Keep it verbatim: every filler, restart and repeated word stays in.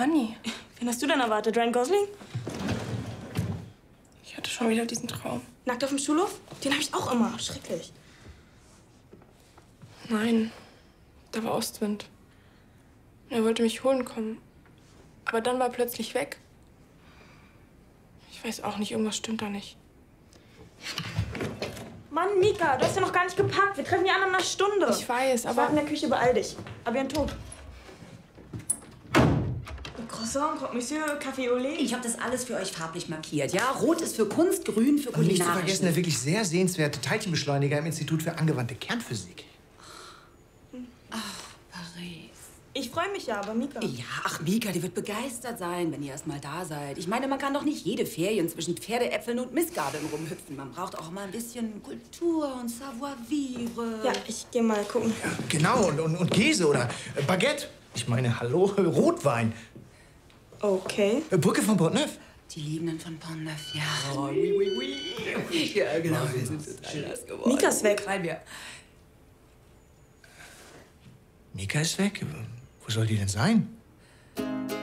Honey. Wen hast du denn erwartet? Ryan Gosling? Ich hatte schon wieder diesen Traum. Nackt auf dem Schulhof? Den habe ich auch immer. Schrecklich. Nein, da war Ostwind. Er wollte mich holen kommen. Aber dann war er plötzlich weg. Ich weiß auch nicht, irgendwas stimmt da nicht. Mann, Mika, du hast ja noch gar nicht gepackt. Wir treffen die an in einer Stunde. Ich weiß, aber... Ich warte in der Küche, beeil dich. Aber ein Tod. Croissant, Croque Monsieur, Café au lait. Ich habe das alles für euch farblich markiert. Ja, rot ist für Kunst, grün für Und kulinarisch. nicht zu vergessen, der wirklich sehr sehenswerte Teilchenbeschleuniger im Institut für angewandte Kernphysik. Ach, Paris. Ich freue mich ja, aber Mika... Ja, ach, Mika, die wird begeistert sein, wenn ihr erst mal da seid. Ich meine, man kann doch nicht jede Ferien zwischen Pferdeäpfeln und Mistgabeln rumhüpfen. Man braucht auch mal ein bisschen Kultur und Savoir-vivre. Ja, ich gehe mal gucken. Ja, genau, und, und, und Käse oder äh, Baguette. Ich meine, hallo, Rotwein. Okay. Äh, Brücke von Pont-Neuf. Die Liebenden von Pont-Neuf, ja. Oh, oui, oui, oui. Ja, genau, wir sind total nass geworden. Mika ist weg. Weil wir... Mika ist weg. Wo soll die denn sein?